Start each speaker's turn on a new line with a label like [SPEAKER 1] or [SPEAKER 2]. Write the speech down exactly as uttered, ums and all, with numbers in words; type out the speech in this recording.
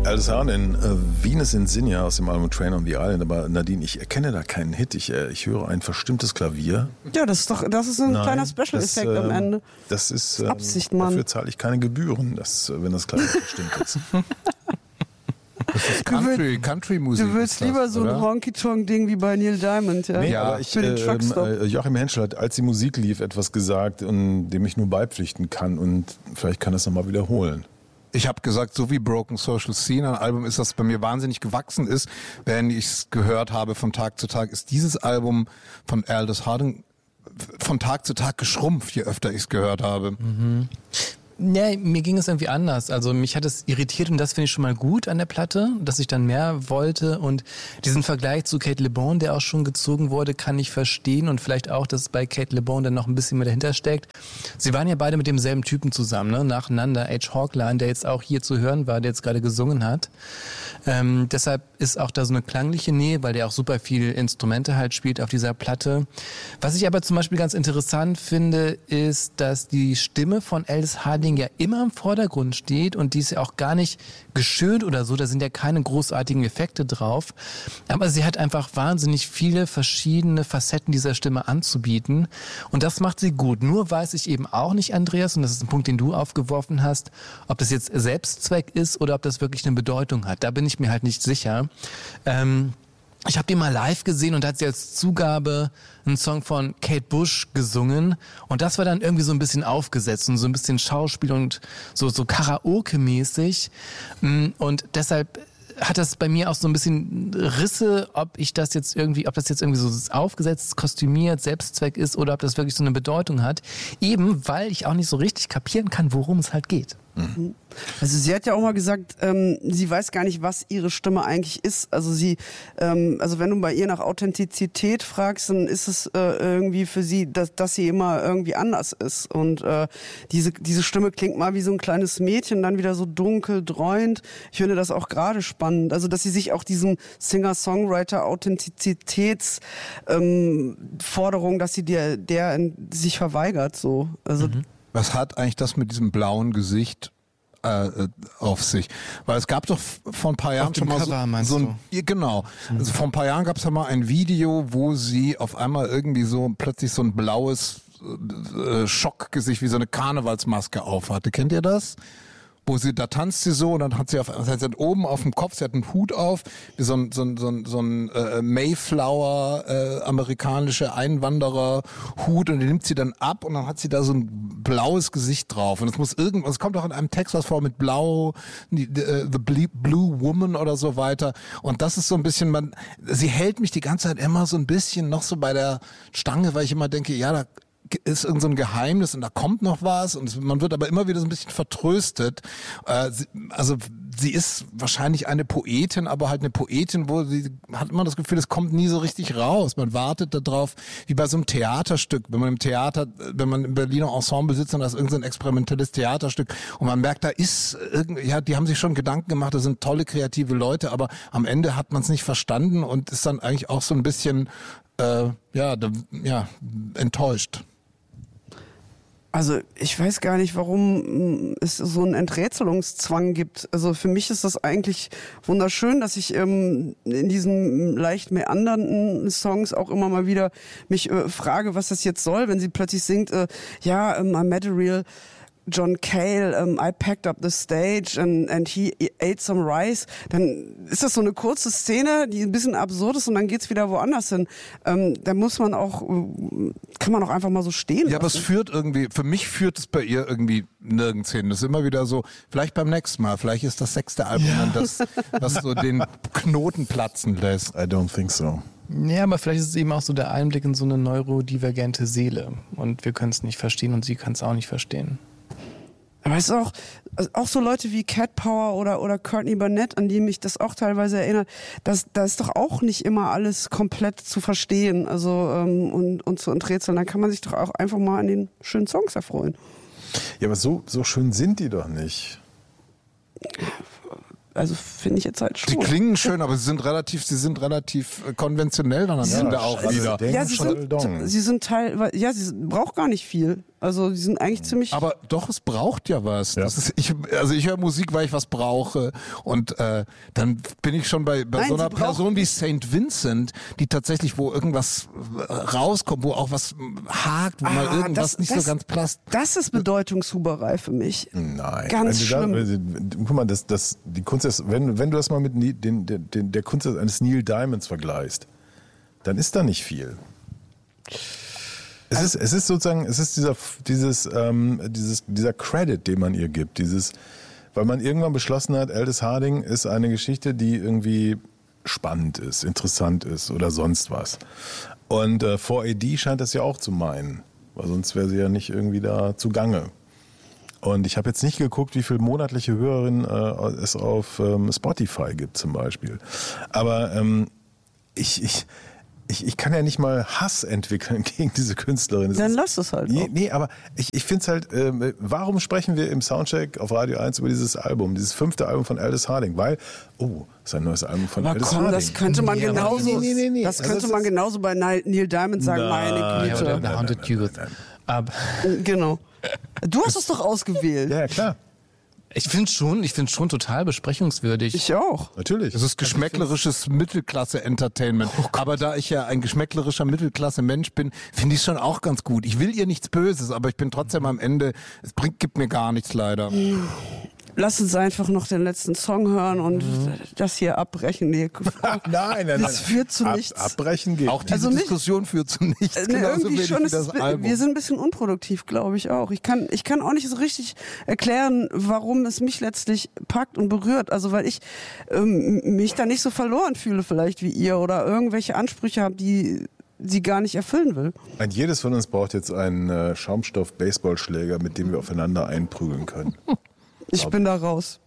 [SPEAKER 1] Aldous Harding, äh, Venus Insignia aus dem Album Train on the Island. Aber Nadine, ich erkenne da keinen Hit. Ich, äh, ich höre ein verstimmtes Klavier.
[SPEAKER 2] Ja, das ist doch, das ist ein
[SPEAKER 1] Nein,
[SPEAKER 2] kleiner Special-Effekt
[SPEAKER 1] äh,
[SPEAKER 2] am Ende.
[SPEAKER 1] Das ist,
[SPEAKER 2] das
[SPEAKER 1] äh,
[SPEAKER 2] Absicht, Mann.
[SPEAKER 1] Dafür zahle ich keine Gebühren, das, wenn das Klavier verstimmt ist.
[SPEAKER 3] Das ist Country, Country-Musik.
[SPEAKER 2] Du willst
[SPEAKER 3] das,
[SPEAKER 2] lieber so ein
[SPEAKER 3] oder?
[SPEAKER 2] Honky-Tonk-Ding wie bei Neil Diamond, ja?
[SPEAKER 1] Nee,
[SPEAKER 3] Ja,
[SPEAKER 1] aber ich,
[SPEAKER 2] für den
[SPEAKER 1] äh,
[SPEAKER 2] Truckstop.
[SPEAKER 1] äh, Joachim Henschel hat, als die Musik lief, etwas gesagt, und dem ich nur beipflichten kann. Und vielleicht kann er es nochmal wiederholen.
[SPEAKER 3] Ich habe gesagt, so wie Broken Social Scene, ein Album ist, das bei mir wahnsinnig gewachsen ist, während ich es gehört habe von Tag zu Tag, ist dieses Album von Aldous Harding von Tag zu Tag geschrumpft, je öfter ich es gehört habe.
[SPEAKER 4] Mhm. Nee, mir ging es irgendwie anders. Also mich hat es irritiert und das finde ich schon mal gut an der Platte, dass ich dann mehr wollte und diesen Vergleich zu Kate Le Bon, der auch schon gezogen wurde, kann ich verstehen und vielleicht auch, dass bei Kate Le Bon dann noch ein bisschen mehr dahinter steckt. Sie waren ja beide mit demselben Typen zusammen, ne? Nacheinander, H. Hawkline, der jetzt auch hier zu hören war, der jetzt gerade gesungen hat. Ähm, deshalb ist auch da so eine klangliche Nähe, weil der auch super viel Instrumente halt spielt auf dieser Platte. Was ich aber zum Beispiel ganz interessant finde, ist, dass die Stimme von Aldous Harding ja immer im Vordergrund steht und die ist ja auch gar nicht geschönt oder so, da sind ja keine großartigen Effekte drauf, aber sie hat einfach wahnsinnig viele verschiedene Facetten dieser Stimme anzubieten und das macht sie gut. Nur weiß ich eben auch nicht, Andreas, und das ist ein Punkt, den du aufgeworfen hast, ob das jetzt Selbstzweck ist oder ob das wirklich eine Bedeutung hat. Da bin ich mir halt nicht sicher. Ähm, Ich habe die mal live gesehen und da hat sie als Zugabe einen Song von Kate Bush gesungen und das war dann irgendwie so ein bisschen aufgesetzt und so ein bisschen Schauspiel und so, so Karaoke-mäßig und deshalb hat das bei mir auch so ein bisschen Risse, ob ich das jetzt irgendwie, ob das jetzt irgendwie so aufgesetzt, kostümiert, Selbstzweck ist oder ob das wirklich so eine Bedeutung hat. Eben, weil ich auch nicht so richtig kapieren kann, worum es halt geht.
[SPEAKER 2] Mhm. Also sie hat ja auch mal gesagt, ähm, sie weiß gar nicht, was ihre Stimme eigentlich ist. Also sie, ähm, also wenn du bei ihr nach Authentizität fragst, dann ist es äh, irgendwie für sie, dass, dass sie immer irgendwie anders ist. Und äh, diese diese Stimme klingt mal wie so ein kleines Mädchen, dann wieder so dunkel, dreuend. Ich finde das auch gerade spannend. Also dass sie sich auch diesem Singer-Songwriter-Authentizitäts-Forderung, ähm, dass sie der, der in sich verweigert. So. Also
[SPEAKER 4] Mhm.
[SPEAKER 3] Was hat eigentlich das mit diesem blauen Gesicht äh, auf sich? Weil es gab doch vor ein paar Jahren
[SPEAKER 4] auf dem
[SPEAKER 3] schon mal
[SPEAKER 4] Cover,
[SPEAKER 3] so,
[SPEAKER 4] meinst
[SPEAKER 3] so ein,
[SPEAKER 4] du?
[SPEAKER 3] ja, genau.
[SPEAKER 4] Mhm.
[SPEAKER 3] Also vor ein paar Jahren gab es ja mal ein Video, wo sie auf einmal irgendwie so plötzlich so ein blaues äh, Schockgesicht wie so eine Karnevalsmaske aufhatte. Kennt ihr das? Wo sie, da tanzt sie so und dann hat sie auf, sie hat oben auf dem Kopf, sie hat einen Hut auf, wie so ein, so ein, so ein, so ein äh, Mayflower, äh, amerikanische Einwanderer-Hut und den nimmt sie dann ab und dann hat sie da so ein blaues Gesicht drauf und es muss irgendwas, es kommt auch in einem Text was vor mit Blau, die, äh, The Blue Woman oder so weiter und das ist so ein bisschen, man, sie hält mich die ganze Zeit immer so ein bisschen noch so bei der Stange, weil ich immer denke, ja, da ist irgend so ein Geheimnis und da kommt noch was und man wird aber immer wieder so ein bisschen vertröstet. Äh, sie, also sie ist wahrscheinlich eine Poetin, aber halt eine Poetin, wo sie hat immer das Gefühl, es kommt nie so richtig raus. Man wartet darauf, wie bei so einem Theaterstück. Wenn man im Theater, wenn man im Berliner Ensemble sitzt und da ist irgend so ein experimentelles Theaterstück und man merkt, da ist irgendwie, ja, die haben sich schon Gedanken gemacht, das sind tolle kreative Leute, aber am Ende hat man es nicht verstanden und ist dann eigentlich auch so ein bisschen äh, ja, da, ja, enttäuscht.
[SPEAKER 2] Also ich weiß gar nicht, warum es so einen Enträtselungszwang gibt. Also für mich ist das eigentlich wunderschön, dass ich ähm, in diesen leicht meandernden Songs auch immer mal wieder mich äh, frage, was das jetzt soll, wenn sie plötzlich singt, äh, ja, ähm, I met a real John Cale, um, I packed up the stage and, and he ate some rice, dann ist das so eine kurze Szene, die ein bisschen absurd ist und dann geht's wieder woanders hin. Ähm, da muss man auch, kann man auch einfach mal so stehen lassen.
[SPEAKER 3] Ja, aber es führt irgendwie, für mich führt es bei ihr irgendwie nirgends hin. Das ist immer wieder so, vielleicht beim nächsten Mal, vielleicht ist das sechste Album dann das, was so den Knoten platzen lässt.
[SPEAKER 1] I don't think so.
[SPEAKER 4] Ja, aber vielleicht ist es eben auch so der Einblick in so eine neurodivergente Seele und wir können es nicht verstehen und sie kann es auch nicht verstehen.
[SPEAKER 2] Aber es ist auch, auch so Leute wie Cat Power oder, oder Courtney Barnett, an die mich das auch teilweise erinnert, das, da ist doch auch nicht immer alles komplett zu verstehen, also ähm, und, und zu enträtseln. Da kann man sich doch auch einfach mal an den schönen Songs erfreuen.
[SPEAKER 1] Ja, aber so, so schön sind die doch nicht.
[SPEAKER 2] Also finde ich jetzt halt schon.
[SPEAKER 3] Die klingen schön, aber sie sind relativ, sie sind relativ konventionell dann am
[SPEAKER 1] Ja,
[SPEAKER 3] Ende auch
[SPEAKER 1] also
[SPEAKER 3] wieder.
[SPEAKER 1] denken
[SPEAKER 2] Ja, sie sind,
[SPEAKER 1] Dong.
[SPEAKER 2] sie sind Teil, ja, sie braucht gar nicht viel. Also die sind eigentlich ziemlich...
[SPEAKER 3] Aber doch, es braucht ja was.
[SPEAKER 1] Ja.
[SPEAKER 3] Das ist, ich, also ich höre Musik, weil ich was brauche. Und äh, dann bin ich schon bei, bei
[SPEAKER 2] Nein,
[SPEAKER 3] so einer
[SPEAKER 2] sie braucht-
[SPEAKER 3] Person wie Saint Vincent, die tatsächlich, wo irgendwas rauskommt, wo auch was hakt, wo mal
[SPEAKER 2] Ah,
[SPEAKER 3] irgendwas
[SPEAKER 2] das-
[SPEAKER 3] nicht
[SPEAKER 2] das-
[SPEAKER 3] so ganz passt.
[SPEAKER 2] Das ist Bedeutungshuberei für mich.
[SPEAKER 1] Nein.
[SPEAKER 2] Ganz
[SPEAKER 1] wenn du
[SPEAKER 2] schlimm.
[SPEAKER 1] Da, guck mal, das, das, die Kunst ist, wenn, wenn du das mal mit Nie- den, den, den, der Kunst eines Neil Diamonds vergleichst, dann ist da nicht viel. Es ist, es ist sozusagen, es ist dieser, dieses, ähm, dieses, dieser Credit, den man ihr gibt, dieses, weil man irgendwann beschlossen hat, Aldous Harding ist eine Geschichte, die irgendwie spannend ist, interessant ist oder sonst was. Und äh, vier A D scheint das ja auch zu meinen, weil sonst wäre sie ja nicht irgendwie da zugange. Und ich habe jetzt nicht geguckt, wie viele monatliche Hörerinnen äh, es auf ähm, Spotify gibt zum Beispiel. Aber ähm, ich, ich, ich, ich kann ja nicht mal Hass entwickeln gegen diese Künstlerin. Das
[SPEAKER 2] Dann
[SPEAKER 1] ist-
[SPEAKER 2] lass es halt
[SPEAKER 1] Nee,
[SPEAKER 2] auch.
[SPEAKER 1] nee, aber ich, ich finde es halt, ähm, warum sprechen wir im Soundcheck auf Radio eins über dieses Album, dieses fünfte Album von Aldous Harding? Weil, oh, das ist ein neues Album von
[SPEAKER 2] Aber
[SPEAKER 1] Aldous
[SPEAKER 2] komm,
[SPEAKER 1] Harding.
[SPEAKER 2] das könnte man
[SPEAKER 4] Nee, aber-
[SPEAKER 2] genauso,
[SPEAKER 1] Nee, nee, nee, nee.
[SPEAKER 2] das
[SPEAKER 1] Also
[SPEAKER 2] könnte
[SPEAKER 1] das
[SPEAKER 2] man
[SPEAKER 1] ist-
[SPEAKER 2] genauso bei Neil Neil Diamond sagen,
[SPEAKER 1] Nein.
[SPEAKER 2] meine
[SPEAKER 4] Ja,
[SPEAKER 2] Güte.
[SPEAKER 4] oder
[SPEAKER 1] Nein,
[SPEAKER 4] The Haunted
[SPEAKER 1] nein, nein,
[SPEAKER 4] Youth.
[SPEAKER 1] nein,
[SPEAKER 4] Aber
[SPEAKER 2] Genau. Du hast es doch ausgewählt.
[SPEAKER 1] Ja, ja, klar,
[SPEAKER 4] ich finde schon, ich finde schon total besprechungswürdig.
[SPEAKER 2] Ich auch.
[SPEAKER 1] natürlich.
[SPEAKER 3] Es ist geschmäcklerisches Mittelklasse-Entertainment. aber da ich ja ein geschmäcklerischer Mittelklasse-Mensch bin, finde ich es schon auch ganz gut. Ich will ihr nichts Böses, aber ich bin trotzdem am Ende, es bringt, gibt mir gar nichts leider.
[SPEAKER 2] Lass uns einfach noch den letzten Song hören und das hier abbrechen. Nee,
[SPEAKER 1] nein, nein, nein.
[SPEAKER 2] Das führt zu
[SPEAKER 1] Ab,
[SPEAKER 2] nichts.
[SPEAKER 1] Abbrechen geht.
[SPEAKER 3] Auch diese
[SPEAKER 2] Also nicht-
[SPEAKER 3] Diskussion führt zu nichts,
[SPEAKER 2] Äh, ne,
[SPEAKER 3] genauso
[SPEAKER 2] irgendwie
[SPEAKER 3] wenig
[SPEAKER 2] schon,
[SPEAKER 3] wie
[SPEAKER 2] ist
[SPEAKER 3] das
[SPEAKER 2] es,
[SPEAKER 3] Album.
[SPEAKER 2] wir sind ein bisschen unproduktiv, glaube ich auch. Ich kann, ich kann auch nicht so richtig erklären, warum es mich letztlich packt und berührt. Also weil ich ähm, mich da nicht so verloren fühle vielleicht wie ihr oder irgendwelche Ansprüche habe, die sie gar nicht erfüllen will.
[SPEAKER 1] Ein jedes von uns braucht jetzt einen äh, Schaumstoff-Baseballschläger, mit dem wir aufeinander einprügeln können.
[SPEAKER 2] Ich bin da raus.